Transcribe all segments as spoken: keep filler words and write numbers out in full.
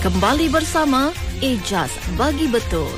Kembali bersama Ijaz Bagi Betul.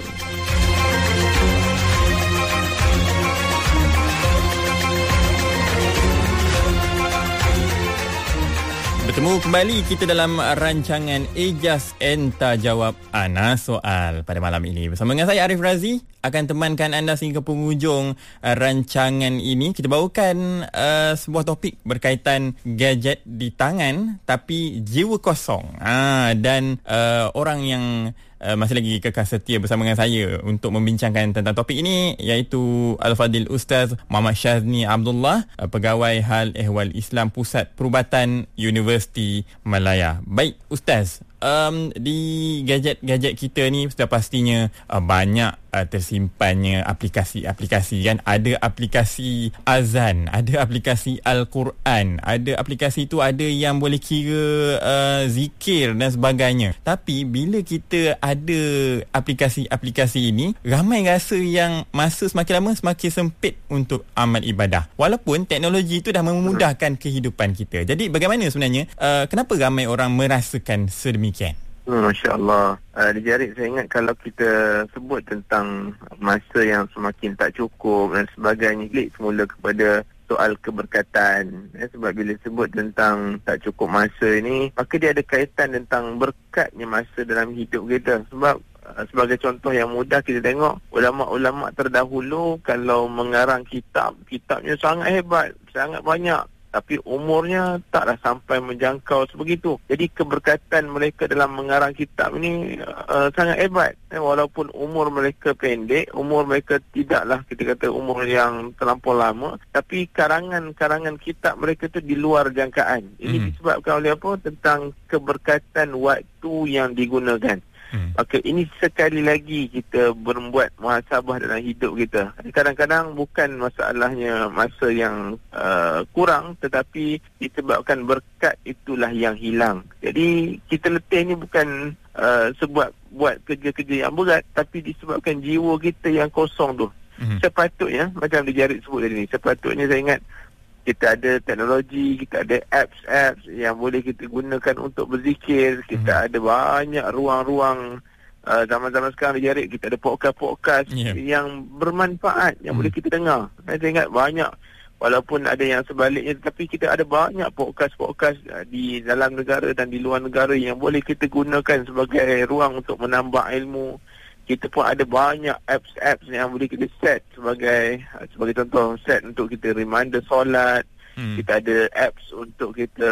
Bertemu kembali kita dalam rancangan Ijaz Enta Jawab Ana Soal pada malam ini. Bersama dengan saya Arif Razi akan temankan anda sehingga penghujung uh, rancangan ini. Kita bawakan uh, sebuah topik berkaitan gadget di tangan tapi jiwa kosong. Ah, dan uh, orang yang Uh, masih lagi kekal setia bersama dengan saya untuk membincangkan tentang topik ini, iaitu Al-Fadil Ustaz Muhammad Shazni Abdullah, uh, Pegawai Hal Ehwal Islam Pusat Perubatan Universiti Malaya. Baik Ustaz, um, di gadget-gadget kita ni sudah pastinya uh, banyak uh, tersimpannya aplikasi-aplikasi kan. Ada aplikasi azan, ada aplikasi Al-Quran, ada aplikasi tu ada yang boleh kira uh, zikir dan sebagainya. Tapi bila kita ada aplikasi-aplikasi ini, ramai rasa yang masa semakin lama semakin sempit untuk amal ibadah, walaupun teknologi itu dah memudahkan kehidupan kita. Jadi bagaimana sebenarnya, uh, kenapa ramai orang merasakan sedemikian? Hmm, Masya Allah. Uh, di Jarik, saya ingat kalau kita sebut tentang masa yang semakin tak cukup dan sebagainya, klik semula kepada soal keberkatan. Ya, sebab bila sebut tentang tak cukup masa ini, maka dia ada kaitan tentang berkatnya masa dalam hidup kita. Sebab uh, sebagai contoh yang mudah kita tengok, ulama-ulama terdahulu kalau mengarang kitab, kitabnya sangat hebat, sangat banyak, tapi umurnya taklah sampai menjangkau sebegitu. Jadi keberkatan mereka dalam mengarang kitab ini uh, sangat hebat. Eh, walaupun umur mereka pendek, umur mereka tidaklah kita kata umur yang terlampau lama, tapi karangan-karangan kitab mereka itu di luar jangkaan. Ini hmm. disebabkan oleh apa? Tentang keberkatan waktu yang digunakan. Hmm. Maka ini sekali lagi kita berbuat muhasabah dalam hidup kita. Kadang-kadang bukan masalahnya masa yang uh, kurang, tetapi disebabkan berkat itulah yang hilang. Jadi kita letih ni bukan uh, sebab buat kerja-kerja yang berat, tapi disebabkan jiwa kita yang kosong tu. Hmm. Sepatutnya, macam Dijarik sebut tadi ni, sepatutnya saya ingat kita ada teknologi, kita ada apps-apps yang boleh kita gunakan untuk berzikir. Kita mm-hmm. ada banyak ruang-ruang uh, zaman-zaman sekarang Dijarik, kita ada podcast-podcast yeah. yang bermanfaat yang mm. boleh kita dengar. Saya ingat banyak, walaupun ada yang sebaliknya, tapi kita ada banyak podcast-podcast uh, di dalam negara dan di luar negara yang boleh kita gunakan sebagai ruang untuk menambah ilmu. Kita pun ada banyak apps-apps yang boleh kita set sebagai sebagai contoh, set untuk kita reminder solat. Hmm. Kita ada apps untuk kita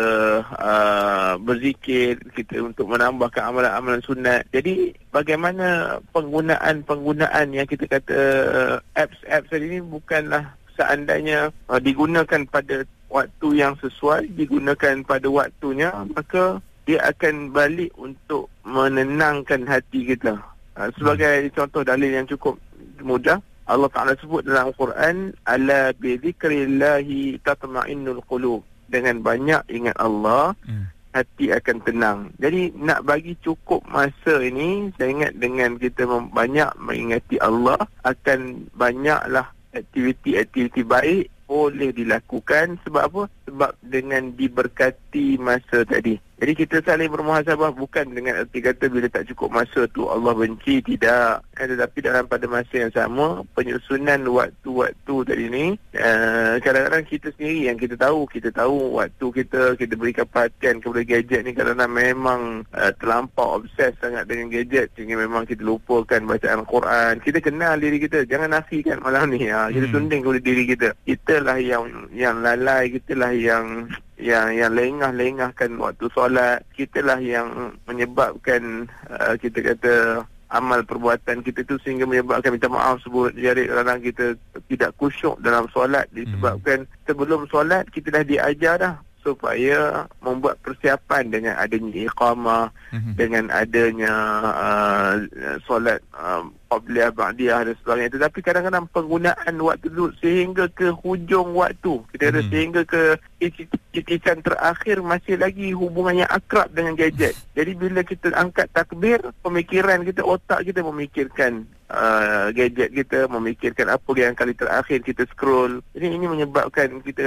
uh, berzikir, kita untuk menambahkan amalan-amalan sunat. Jadi bagaimana penggunaan-penggunaan yang kita kata uh, apps-apps ini bukanlah seandainya uh, digunakan pada waktu yang sesuai, digunakan pada waktunya, maka dia akan balik untuk menenangkan hati kita. Uh, sebagai contoh dalil yang cukup mudah, Allah Ta'ala sebut dalam Al-Quran, ala bi dzikrillahi tatma'innul qulub. Dengan banyak ingat Allah, hmm. hati akan tenang. Jadi nak bagi cukup masa ini, saya ingat dengan kita banyak mengingati Allah, akan banyaklah aktiviti-aktiviti baik boleh dilakukan. Sebab apa? Sebab dengan diberkati masa tadi. Jadi kita saling bermuhasabah, bukan dengan erti kata bila tak cukup masa tu Allah benci, tidak. Tetapi dalam pada masa yang sama, penyusunan waktu-waktu tadi ni, uh, kadang-kadang kita sendiri yang kita tahu, kita tahu waktu kita, kita berikan perhatian kepada gadget ni kerana memang uh, terlampau obses sangat dengan gadget, sehingga memang kita lupakan bacaan Al-Quran. Kita kenal diri kita, jangan nafikan malam ni. Ha, kita tunding kepada diri kita. Kitalah yang yang lalai, kitalah yang yang yang lengah-lengahkan waktu solat, kitalah yang menyebabkan uh, kita kata amal perbuatan kita tu sehingga menyebabkan, minta maaf sebut Jarik, kadang kita tidak khusyuk dalam solat disebabkan hmm. sebelum solat kita dah diajar dah supaya membuat persiapan dengan adanya iqamah, mm-hmm. dengan adanya uh, solat uh, qabliyah, ba'diyah dan sebagainya. Tetapi kadang-kadang penggunaan waktu itu sehingga ke hujung waktu, kita ada mm-hmm. sehingga ke titisan terakhir masih lagi hubungan yang akrab dengan gadget. Jadi bila kita angkat takbir, pemikiran kita, otak kita memikirkan uh, gadget kita, memikirkan apa yang kali terakhir kita scroll. Jadi ini menyebabkan kita rasa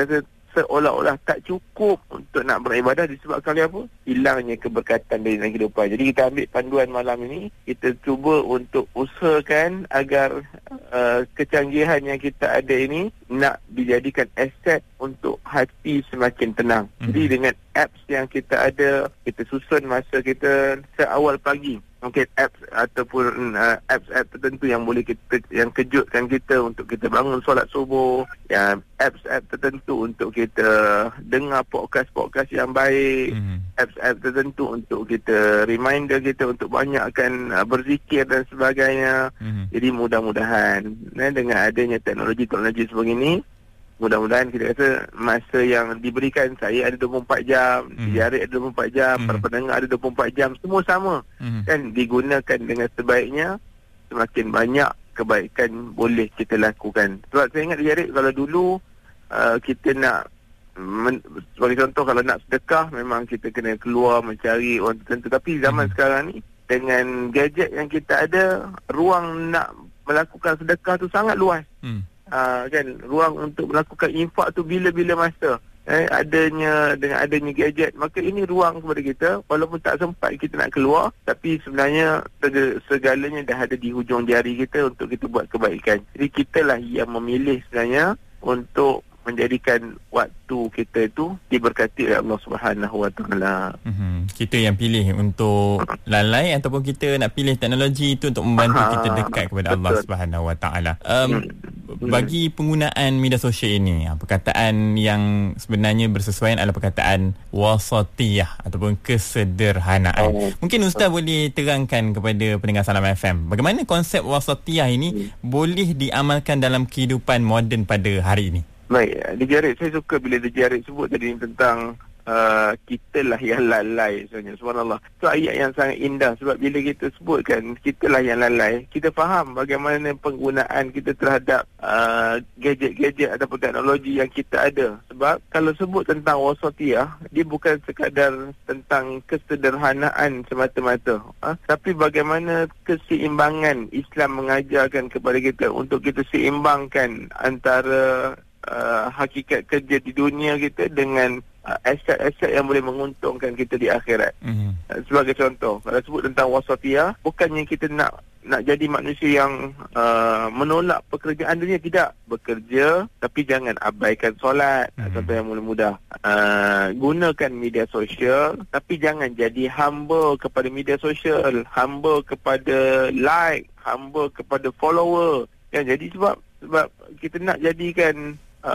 seolah-olah tak cukup untuk nak beribadah disebabkan oleh apa? Hilangnya keberkatan dari dalam kehidupan. Jadi kita ambil panduan malam ini, kita cuba untuk usahakan agar uh, kecanggihan yang kita ada ini nak dijadikan aset untuk hati semakin tenang. Mm-hmm. Jadi dengan apps yang kita ada, kita susun masa kita seawal pagi. Mungkin apps ataupun uh, apps-apps tertentu yang boleh kita, yang kejutkan kita untuk kita bangun solat subuh, yang apps-apps tertentu untuk kita dengar podcast-podcast yang baik, mm-hmm. apps-apps tertentu untuk kita reminder kita untuk banyakkan uh, berzikir dan sebagainya. Mm-hmm. Jadi mudah-mudahan eh, dengan adanya teknologi-teknologi sebegini, mudah-mudahan kita rasa masa yang diberikan, saya ada dua puluh empat jam, mm. Jarik ada dua puluh empat jam, mm. para pendengar ada dua puluh empat jam, semua sama. Mm. Kan digunakan dengan sebaiknya, semakin banyak kebaikan boleh kita lakukan. Sebab saya ingat Jarik, kalau dulu uh, kita nak men, sebagai contoh, kalau nak sedekah memang kita kena keluar mencari orang tertentu. Tapi zaman mm. sekarang ni dengan gadget yang kita ada, ruang nak melakukan sedekah tu sangat luas. Mm. Uh, kan ruang untuk melakukan infak tu bila-bila masa. Eh, adanya dengan adanya gadget, maka ini ruang kepada kita, walaupun tak sempat kita nak keluar, tapi sebenarnya segalanya dah ada di hujung jari kita untuk kita buat kebaikan. Jadi kitalah yang memilih sebenarnya untuk menjadikan waktu kita itu diberkati oleh Allah Subhanahu Wa Taala. Mm-hmm. Kita yang pilih untuk lalai ataupun kita nak pilih teknologi itu untuk membantu Aha, kita dekat kepada betul. Allah Subhanahu Wa Taala. Um, hmm. Bagi penggunaan media sosial ini, perkataan yang sebenarnya bersesuaian adalah perkataan wasatiyah ataupun kesederhanaan. Oh. Mungkin Ustaz oh. boleh terangkan kepada pendengar Salam F M, bagaimana konsep wasatiyah ini hmm. boleh diamalkan dalam kehidupan moden pada hari ini? Baik, Dijarik, saya suka bila Dijarik sebut tadi tentang uh, kita lah yang lalai sebenarnya. Subhanallah. Itu ayat yang sangat indah, sebab bila kita sebutkan kita lah yang lalai, kita faham bagaimana penggunaan kita terhadap uh, gadget-gadget ataupun teknologi yang kita ada. Sebab kalau sebut tentang wasatiyah, dia bukan sekadar tentang kesederhanaan semata-mata, ha? Tapi bagaimana keseimbangan Islam mengajarkan kepada kita untuk kita seimbangkan antara Uh, hakikat kerja di dunia kita dengan uh, aset-aset yang boleh menguntungkan kita di akhirat. Mm-hmm. Uh, sebagai contoh, kalau sebut tentang wasatiyah, bukannya kita nak nak jadi manusia yang uh, menolak pekerjaan dunia, tidak. Bekerja, tapi jangan abaikan solat. Mm-hmm. Contoh yang mula mudah. Uh, gunakan media sosial, tapi jangan jadi hamba kepada media sosial, hamba kepada like, hamba kepada follower. Ya, jadi sebab sebab kita nak jadikan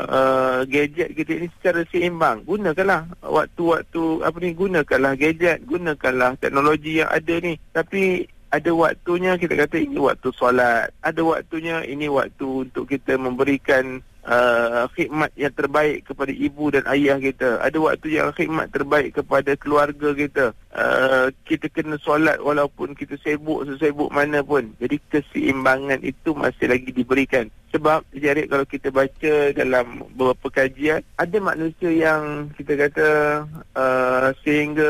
Uh, gadget kita ini secara seimbang. Gunakanlah waktu-waktu apa ni, gunakanlah gadget, gunakanlah teknologi yang ada ni. Tapi ada waktunya kita kata ini waktu solat, ada waktunya ini waktu untuk kita memberikan uh, khidmat yang terbaik kepada ibu dan ayah kita. Ada waktu yang khidmat terbaik kepada keluarga kita. Uh, kita kena solat walaupun kita sibuk sesibuk mana pun. Jadi keseimbangan itu masih lagi diberikan. Sebab Jarik, kalau kita baca dalam beberapa kajian, ada manusia yang kita kata uh, sehingga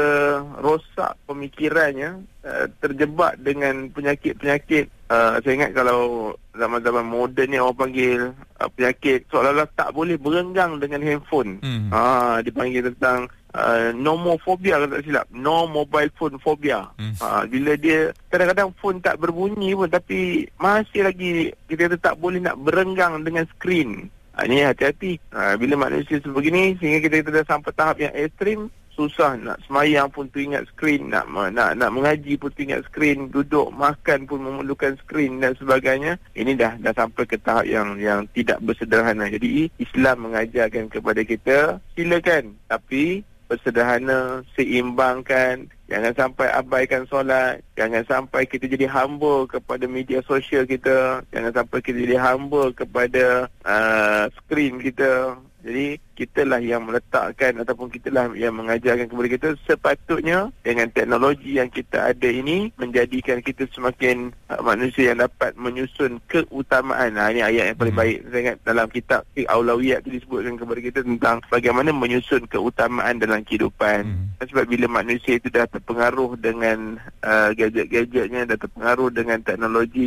rosak pemikirannya, uh, terjebak dengan penyakit-penyakit. Uh, saya ingat kalau zaman-zaman moden ni orang panggil uh, penyakit seolah-olah tak boleh berenggang dengan handphone. Hmm. Uh, dipanggil tentang Uh, nomophobia, kalau tak silap, no mobile phone phobia. Hmm. Uh, bila dia kadang-kadang phone tak berbunyi pun, tapi masih lagi kita kata tak boleh nak berenggang dengan skrin. Uh, ini hati-hati. Uh, bila manusia sebegini, sehingga kita dah sampai tahap yang ekstrim, susah nak semayang pun teringat skrin, nak nak nak mengaji pun teringat skrin, duduk makan pun memerlukan skrin dan sebagainya. Ini dah dah sampai ke tahap yang yang tidak bersederhana. Jadi Islam mengajarkan kepada kita, silakan, tapi bersederhana, seimbangkan. Jangan sampai abaikan solat. Jangan sampai kita jadi hamba kepada media sosial kita. Jangan sampai kita jadi hamba kepada uh, skrin kita. Jadi kitalah yang meletakkan ataupun kitalah yang mengajarkan kepada kita, sepatutnya dengan teknologi yang kita ada ini menjadikan kita semakin uh, manusia yang dapat menyusun keutamaan. Nah, ini ayat yang paling hmm. baik. Saya ingat dalam kitab Fiqh Aulawiyat itu disebutkan kepada kita tentang bagaimana menyusun keutamaan dalam kehidupan. Hmm. Sebab bila manusia itu dah terpengaruh dengan uh, gadget-gadgetnya, dah terpengaruh dengan teknologinya,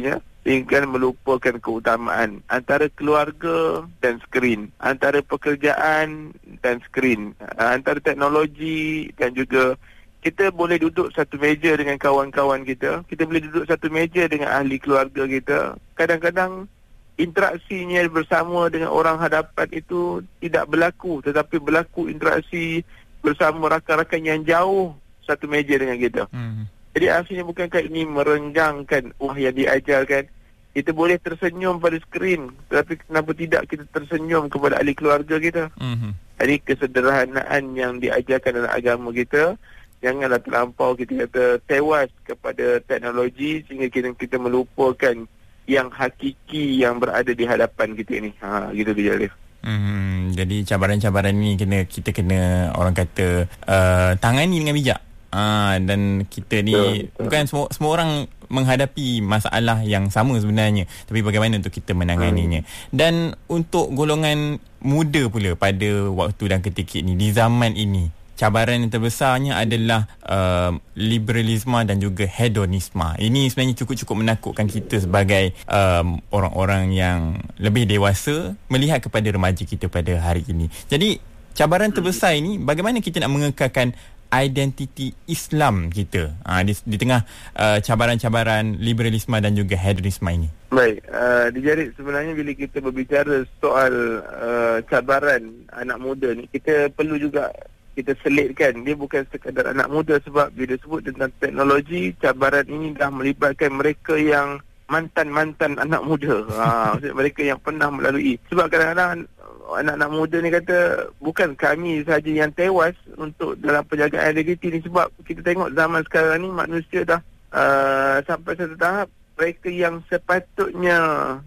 sehingga melupakan keutamaan antara keluarga dan skrin, antara pekerjaan dan skrin, antara teknologi dan juga kita boleh duduk satu meja dengan kawan-kawan kita, kita boleh duduk satu meja dengan ahli keluarga kita. Kadang-kadang interaksinya bersama dengan orang hadapan itu tidak berlaku, tetapi berlaku interaksi bersama rakan-rakan yang jauh satu meja dengan kita. Hmm. Jadi akhirnya bukankah ini merenggangkan wah yang diajarkan? Kita boleh tersenyum pada skrin, tetapi kenapa tidak kita tersenyum kepada ahli keluarga kita? Hmm. Jadi kesederhanaan yang diajarkan dalam agama kita, janganlah terlampau kita kata tewas kepada teknologi sehingga kita, kita melupakan yang hakiki yang berada di hadapan kita ini. Ha, gitu dia, Arif. Hmm, jadi cabaran-cabaran ni kena kita kena orang kata uh, tangani dengan bijak. Ah, dan kita ni betul, betul. Bukan semua semua orang menghadapi masalah yang sama sebenarnya, tapi bagaimana untuk kita menanganinya. Hmm. Dan untuk golongan muda pula pada waktu dan ketika ini, di zaman ini, cabaran yang terbesarnya adalah uh, liberalisme dan juga hedonisme. Ini sebenarnya cukup-cukup menakutkan kita sebagai um, orang-orang yang lebih dewasa melihat kepada remaja kita pada hari ini. Jadi cabaran terbesar ini, bagaimana kita nak mengekalkan identiti Islam kita uh, di, di tengah uh, cabaran-cabaran liberalisme dan juga hedonisme ini? Baik, uh, Dijarik, sebenarnya bila kita berbicara soal uh, cabaran anak muda ni, kita perlu juga kita selitkan, dia bukan sekadar anak muda, sebab bila sebut tentang teknologi, cabaran ini dah melibatkan mereka yang mantan-mantan anak muda. Ha, maksudnya mereka yang pernah melalui. Sebab kadang-kadang anak-anak muda ni kata, bukan kami sahaja yang tewas untuk dalam penjagaan identiti ni, sebab kita tengok zaman sekarang ni manusia dah uh, sampai satu tahap mereka yang sepatutnya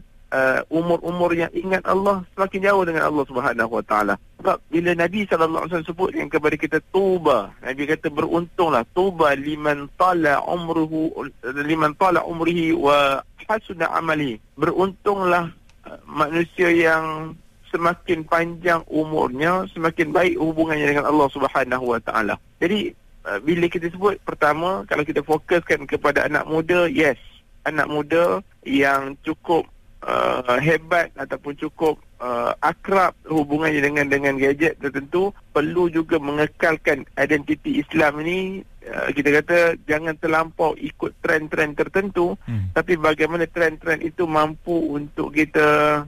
Uh, umur-umur yang ingat Allah semakin jauh dengan Allah Subhanahu Wa Taala. Sebab bila Nabi sallallahu alaihi wasallam sebut yang kepada kita tuba, Nabi kata beruntunglah, tuba liman tala umruhu liman tala umrihi wa hasuna amali. Beruntunglah uh, manusia yang semakin panjang umurnya, semakin baik hubungannya dengan Allah Subhanahu Wa Taala. Jadi uh, bila kita sebut, pertama, kalau kita fokuskan kepada anak muda, yes, anak muda yang cukup Uh, hebat ataupun cukup uh, akrab hubungannya dengan dengan gadget tertentu, perlu juga mengekalkan identiti Islam ini. Uh, kita kata jangan terlampau ikut trend-trend tertentu, hmm. tapi bagaimana trend-trend itu mampu untuk kita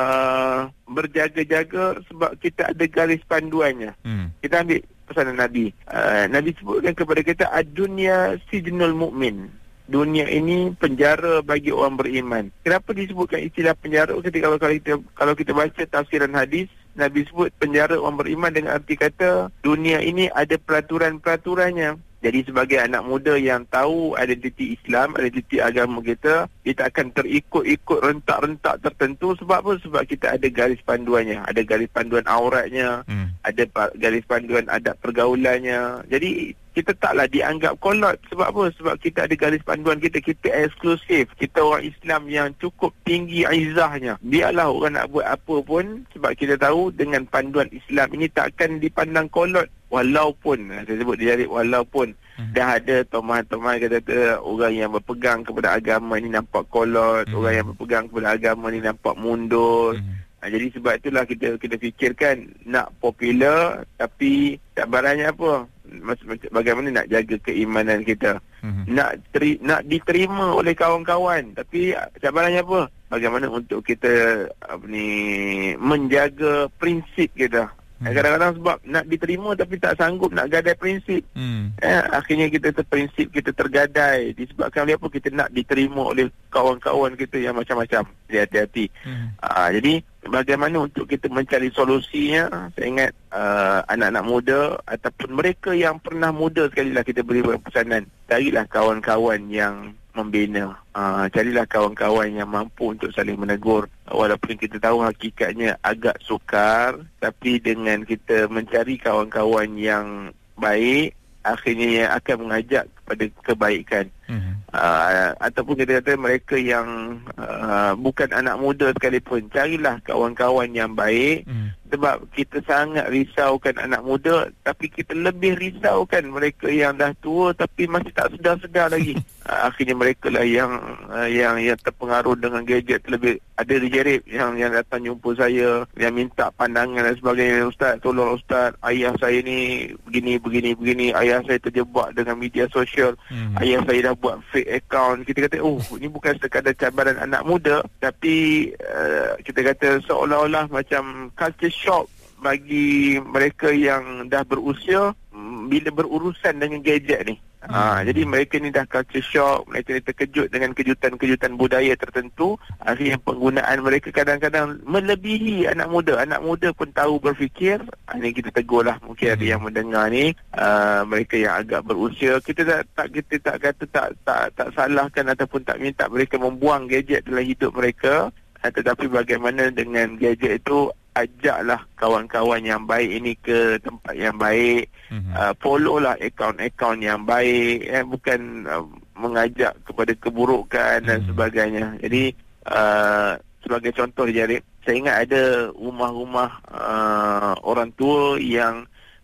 uh, berjaga-jaga, sebab kita ada garis panduannya. Hmm. Kita ambil pesanan Nabi. Uh, Nabi sebutkan kepada kita, ad-dunya sijnul mu'min. Dunia ini penjara bagi orang beriman. Kenapa disebutkan istilah penjara? Ketika kalau, kalau kita kalau kita baca tafsiran hadis, Nabi sebut penjara orang beriman dengan arti kata dunia ini ada peraturan-peraturannya. Jadi sebagai anak muda yang tahu identiti Islam, identiti agama kita, kita akan terikut-ikut rentak-rentak tertentu. Sebab apa? Sebab kita ada garis panduannya. Ada garis panduan auratnya, hmm. ada garis panduan adab pergaulannya. Jadi kita taklah dianggap kolot. Sebab apa? Sebab kita ada garis panduan kita. Kita eksklusif. Kita orang Islam yang cukup tinggi izahnya. Biarlah orang nak buat apa pun, sebab kita tahu dengan panduan Islam ini takkan dipandang kolot. Walaupun, saya sebut dia walaupun hmm. dah ada toman-toman kata orang yang berpegang kepada agama ini nampak kolot, hmm. orang yang berpegang kepada agama ini nampak mundur. Hmm. Ha, jadi sebab itulah kita kita fikirkan nak popular, tapi cabarannya apa? Bagaimana nak jaga keimanan kita? Hmm. Nak teri, nak diterima oleh kawan-kawan, tapi cabarannya apa? Bagaimana untuk kita apa ni menjaga prinsip kita? Hmm. Kadang-kadang sebab nak diterima tapi tak sanggup nak gadai prinsip. Hmm. Eh, akhirnya kita terprinsip, kita tergadai disebabkan oleh apa? Kita nak diterima oleh kawan-kawan kita yang macam-macam. Jadi hati-hati. Hmm. Aa, jadi bagaimana untuk kita mencari solusinya? Saya ingat uh, anak-anak muda ataupun mereka yang pernah muda sekali lah, kita beri pesanan. Carilah kawan-kawan yang membina. Uh, carilah kawan-kawan yang mampu untuk saling menegur. Walaupun kita tahu hakikatnya agak sukar, tapi dengan kita mencari kawan-kawan yang baik, akhirnya yang akan mengajak kepada kebaikan. mm-hmm. uh, ataupun kita kata mereka yang uh, bukan anak muda sekalipun, carilah kawan-kawan yang baik. Mm. Sebab kita sangat risaukan anak muda, tapi kita lebih risaukan mereka yang dah tua tapi masih tak sedar-sedar lagi. uh, akhirnya mereka lah yang uh, yang yang terpengaruh dengan gadget. Lebih ada Jerip yang yang datang jumpa saya, yang minta pandangan dan sebagainya. Ustaz, tolong Ustaz, ayah saya ni begini begini begini, ayah saya terjebak dengan media sosial, hmm. ayah saya dah buat fake account. Kita kata, oh, ini bukan sekadar cabaran anak muda, tapi uh, kita kata seolah-olah macam culture shock bagi mereka yang dah berusia bila berurusan dengan gadget ni. Hmm. Ha, jadi mereka ni dah culture shock, mereka ni terkejut dengan kejutan-kejutan budaya tertentu. Akhirnya penggunaan mereka kadang-kadang melebihi anak muda. Anak muda pun tahu berfikir. Ha, ni kita tegur lah, mungkin hmm. ada yang mendengar ni, uh, mereka yang agak berusia. Kita tak, tak kita tak kata tak tak tak salahkan ataupun tak minta mereka membuang gadget dalam hidup mereka. Ha, tetapi bagaimana dengan gadget itu, ajaklah kawan-kawan yang baik ini ke tempat yang baik. Mm-hmm. uh, follow lah akaun-akaun yang baik, eh, bukan uh, mengajak kepada keburukan mm-hmm. dan sebagainya. Jadi uh, sebagai contoh Jarib, saya ingat ada rumah-rumah uh, orang tua yang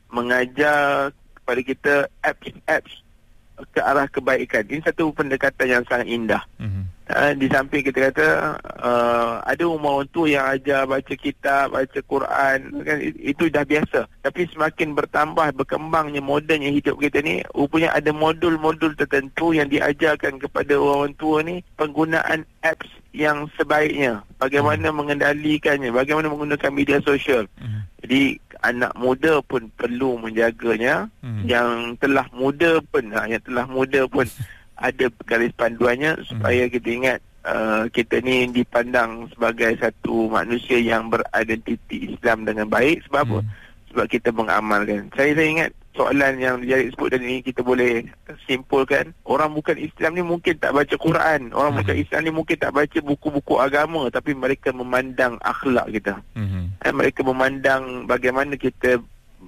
mengajar kepada kita apps-apps ke arah kebaikan. Ini satu pendekatan yang sangat indah. Mm-hmm. Uh, di samping kita kata uh, ada rumah orang tua yang ajar baca kitab, baca Quran, kan, itu dah biasa. Tapi semakin bertambah, berkembangnya modernnya hidup kita ni, rupanya ada modul-modul tertentu yang diajarkan kepada orang tua ni, penggunaan apps yang sebaiknya, bagaimana hmm. mengendalikannya, bagaimana menggunakan media sosial. Hmm. Jadi anak muda pun perlu menjaganya. Hmm. Yang telah muda pun, ha, yang telah muda pun ada garis panduannya supaya hmm. kita ingat uh, kita ni dipandang sebagai satu manusia yang beridentiti Islam dengan baik. Sebab hmm. apa? Sebab kita mengamalkan. Saya, saya ingat soalan yang Jarib sebut tadi ni, kita boleh simpulkan, orang bukan Islam ni mungkin tak baca Quran, orang hmm. bukan Islam ni mungkin tak baca buku-buku agama, tapi mereka memandang akhlak kita. Hmm. Dan mereka memandang bagaimana kita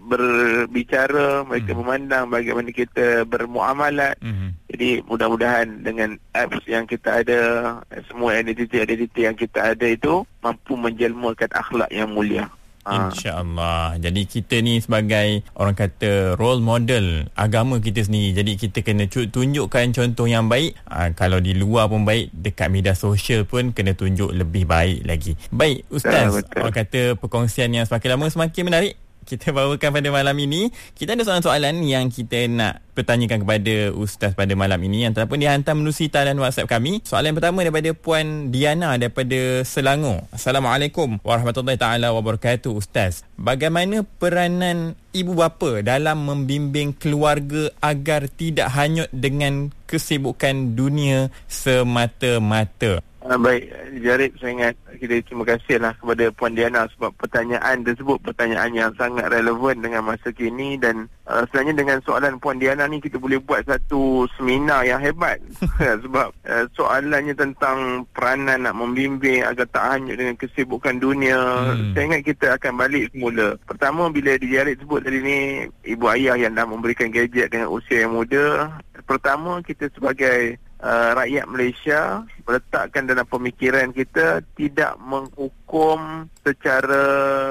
berbicara, mereka hmm. memandang bagaimana kita bermuamalat. Hmm. Jadi mudah-mudahan dengan apps yang kita ada, semua identiti-identiti yang kita ada itu mampu menjelmakan akhlak yang mulia. InsyaAllah. Jadi kita ni sebagai orang kata role model agama kita sendiri. Jadi kita kena tunjukkan contoh yang baik. Aa, kalau di luar pun baik, dekat media sosial pun kena tunjuk lebih baik lagi. Baik Ustaz, betul, betul. Orang kata perkongsian yang semakin lama semakin menarik kita bawakan pada malam ini. Kita ada soalan-soalan yang kita nak pertanyakan kepada Ustaz pada malam ini, yang telah pun dihantar melalui talian WhatsApp kami. Soalan pertama daripada Puan Diana daripada Selangor. Assalamualaikum warahmatullahi taala wabarakatuh. Ustaz, bagaimana peranan ibu bapa dalam membimbing keluarga agar tidak hanyut dengan kesibukan dunia semata-mata? Uh, baik, Jarib, saya ingat kita terima kasihlah kepada Puan Diana sebab pertanyaan tersebut pertanyaan yang sangat relevan dengan masa kini. Dan uh, sebenarnya dengan soalan Puan Diana ni kita boleh buat satu seminar yang hebat. Sebab uh, soalannya tentang peranan nak membimbing agar tak hanyut dengan kesibukan dunia. hmm. Saya ingat kita akan balik semula. Pertama, bila Jarib sebut tadi ni, ibu ayah yang dah memberikan gadget dengan usia yang muda, pertama kita sebagai Uh, rakyat Malaysia meletakkan dalam pemikiran kita tidak menghukum secara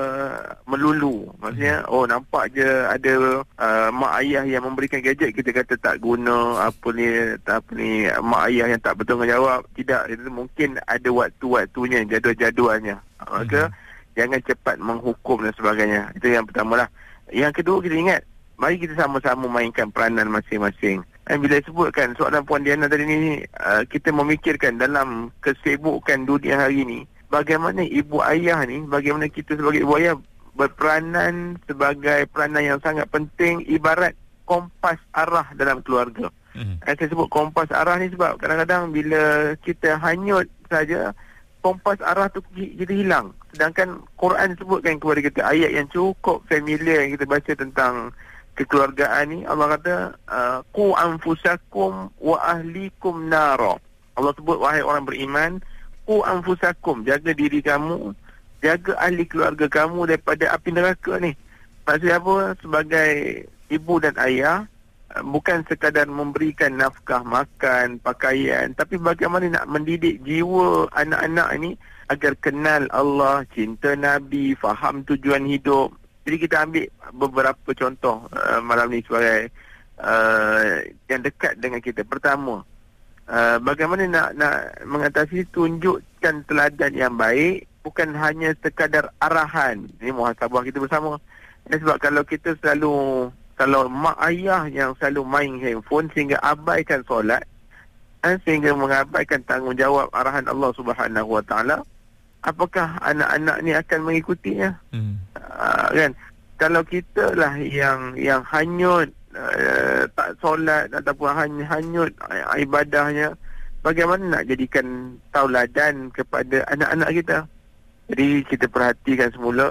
melulu. Maksudnya, oh nampak je ada uh, mak ayah yang memberikan gadget, kita kata tak guna, apa ni, tak apa ni, mak ayah yang tak bertanggungjawab. Tidak, itu mungkin ada waktu-waktunya, jadual-jadualnya. Maka mm-hmm. jangan cepat menghukum dan sebagainya. Itu yang pertama lah. Yang kedua, kita ingat, mari kita sama-sama mainkan peranan masing-masing. Dan bila sebutkan soalan Puan Diana tadi ni, uh, kita memikirkan dalam kesibukan dunia hari ni, bagaimana ibu ayah ni, bagaimana kita sebagai ibu ayah berperanan sebagai peranan yang sangat penting, ibarat kompas arah dalam keluarga. Mm-hmm. Dan saya sebut kompas arah ni sebab kadang-kadang bila kita hanyut saja, kompas arah tu kita hilang. Sedangkan Quran sebutkan kepada kita ayat yang cukup familiar yang kita baca tentang kekeluargaan ni. Allah kata qu anfusakum wa ahlikum nara. Allah sebut, wahai orang beriman, qu anfusakum, jaga diri kamu, jaga ahli keluarga kamu daripada api neraka ni. Maksudnya apa? Sebagai ibu dan ayah, bukan sekadar memberikan nafkah makan, pakaian, tapi bagaimana nak mendidik jiwa anak-anak ini agar kenal Allah, cinta Nabi, faham tujuan hidup. Jadi kita ambil beberapa contoh uh, malam ni sebagai uh, yang dekat dengan kita. Pertama, uh, bagaimana nak nak mengatasi, tunjukkan teladan yang baik, bukan hanya sekadar arahan. Ini muhasabah kita bersama. Ya, sebab kalau kita selalu, kalau mak ayah yang selalu main handphone sehingga abaikan solat, eh, sehingga mengabaikan tanggungjawab arahan Allah Subhanahu Wa Taala, apakah anak-anak ni akan mengikutinya? Hmm. Uh, kan? Kalau kita lah yang yang hanyut, uh, tak solat ataupun hany, hanyut ibadahnya, bagaimana nak jadikan tauladan kepada anak-anak kita? Jadi kita perhatikan semula,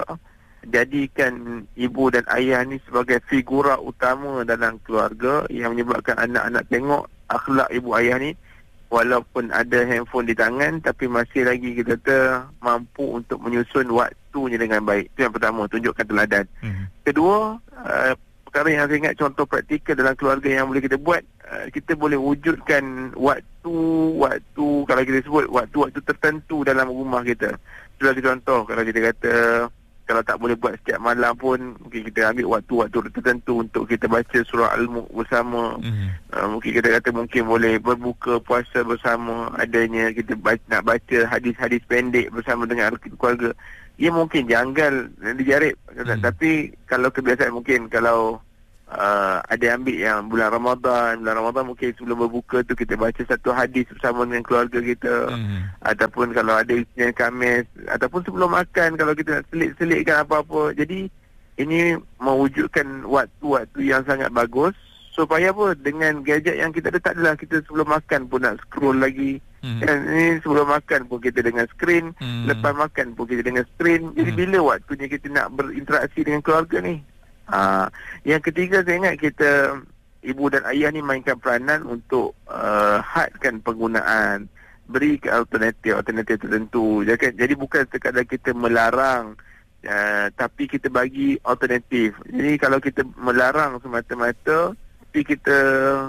jadikan ibu dan ayah ni sebagai figura utama dalam keluarga yang menyebabkan anak-anak tengok akhlak ibu ayah ni, walaupun ada handphone di tangan tapi masih lagi kita kata mampu untuk menyusun waktunya dengan baik. Itu yang pertama, tunjukkan teladan. Hmm. Kedua, uh, perkara yang saya ingat contoh praktikal dalam keluarga yang boleh kita buat, uh, kita boleh wujudkan waktu-waktu, kalau kita sebut waktu-waktu tertentu dalam rumah kita. Sebagai contoh, kalau kita kata kalau tak boleh buat setiap malam pun, mungkin kita ambil waktu-waktu tertentu untuk kita baca surah Al-Mulk bersama. Mm-hmm. Uh, mungkin kita kata mungkin boleh berbuka puasa bersama, adanya kita baca, nak baca hadis-hadis pendek bersama dengan keluarga. Ia mungkin janggal, dijarib. Mm-hmm. Tapi kalau kebiasaan mungkin kalau uh, ada ambil yang bulan Ramadan, bulan Ramadan mungkin sebelum berbuka tu kita baca satu hadis bersama dengan keluarga kita. Mm-hmm. Ataupun kalau ada Isnin Khamis, ataupun sebelum makan kalau kita nak selit-selitkan apa-apa. Jadi ini mewujudkan waktu-waktu yang sangat bagus supaya apa, dengan gadget yang kita ada, tak adalah kita sebelum makan pun nak scroll lagi. Mm-hmm. Dan ini sebelum makan pun kita dengan skrin, mm-hmm. lepas makan pun kita dengan skrin. Jadi mm-hmm. bila waktunya kita nak berinteraksi dengan keluarga ni? Uh, yang ketiga, saya ingat kita, ibu dan ayah ni mainkan peranan untuk uh, hadkan penggunaan, beri alternatif-alternatif tertentu. Jadi, jadi bukan sekadar kita melarang, uh, tapi kita bagi alternatif. Jadi kalau kita melarang semata-mata tapi kita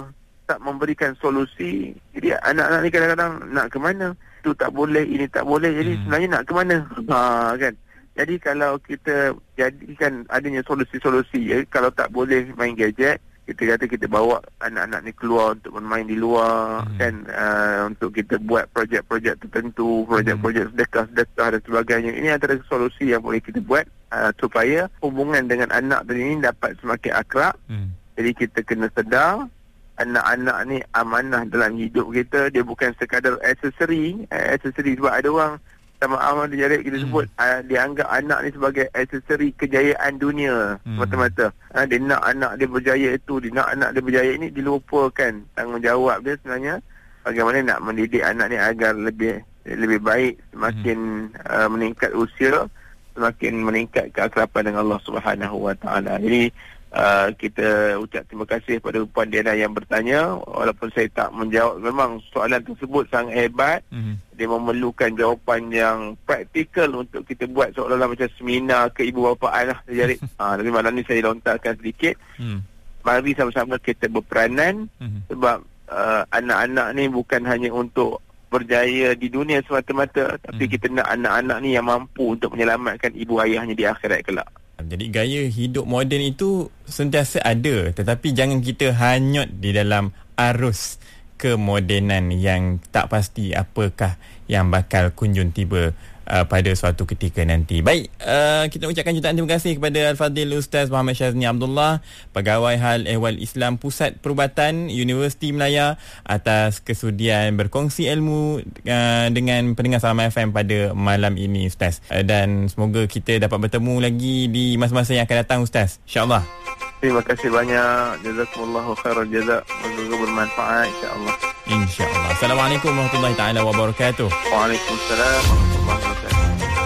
tak memberikan solusi, jadi anak-anak ni kadang-kadang nak ke mana? Itu tak boleh, ini tak boleh. Jadi hmm. sebenarnya nak ke mana? Ha, kan? Jadi kalau kita jadikan adanya solusi-solusi, ya, kalau tak boleh main gadget, kita kata kita bawa anak-anak ni keluar untuk bermain di luar, hmm. kan, uh, untuk kita buat projek-projek tertentu, projek-projek sedekah-sedekah dan sebagainya. Ini antara solusi yang boleh kita buat uh, supaya hubungan dengan anak ini dapat semakin akrab. Hmm. Jadi kita kena sedar anak-anak ni amanah dalam hidup kita. Dia bukan sekadar aksesori, eh, aksesori sebab ada orang sama amal dijarik kita sebut, hmm. uh, dia anggap anak ni sebagai aksesori kejayaan dunia hmm. semata-mata. Uh, dia nak anak dia berjaya itu, dia nak anak dia berjaya ini, dilupakan tanggungjawab dia sebenarnya bagaimana nak mendidik anak ni agar lebih lebih baik, semakin hmm. uh, meningkat usia, semakin meningkat keakraban dengan Allah Subhanahu Wa Taala. Jadi Uh, kita ucap terima kasih kepada Puan Diana yang bertanya. Walaupun saya tak menjawab, memang soalan tersebut sangat hebat. Mm-hmm. Dia memerlukan jawapan yang praktikal untuk kita buat seolah-olah macam seminar ke ibu bapaan lah. Jadi, uh, tapi malam ni saya lontarkan sedikit. Mm. Mari sama-sama kita berperanan. Mm-hmm. Sebab uh, anak-anak ni bukan hanya untuk berjaya di dunia semata-mata, tapi mm. kita nak anak-anak ni yang mampu untuk menyelamatkan ibu ayahnya di akhirat kelak. Jadi gaya hidup moden itu sentiasa ada, tetapi jangan kita hanyut di dalam arus kemodenan yang tak pasti apakah yang bakal kunjung tiba uh, pada suatu ketika nanti. Baik, uh, kita ucapkan jutaan terima kasih kepada Al-Fadhil Ustaz Muhammad Syazni Abdullah, Pegawai Hal Ehwal Islam Pusat Perubatan Universiti Melaya, atas kesudian berkongsi ilmu uh, dengan pendengar Salam F M pada malam ini, Ustaz. Uh, dan semoga kita dapat bertemu lagi di masa-masa yang akan datang, Ustaz. InsyaAllah. Terima kasih banyak. Jazakumullahu khairal jazak. Semoga bermanfaat, insya-Allah. Insya-Allah. Assalamualaikum warahmatullahi taala wabarakatuh. Waalaikumsalam warahmatullahi wabarakatuh.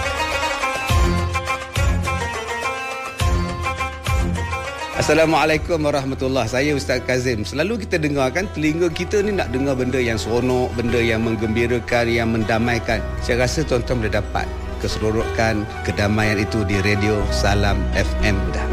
Assalamualaikum warahmatullahi. Saya Ustaz Kazim. Selalu kita dengarkan, telinga kita ni nak dengar benda yang seronok, benda yang menggembirakan, yang mendamaikan. Saya rasa tuan-tuan boleh dapat keseronokan, kedamaian itu di radio Salam F M dah.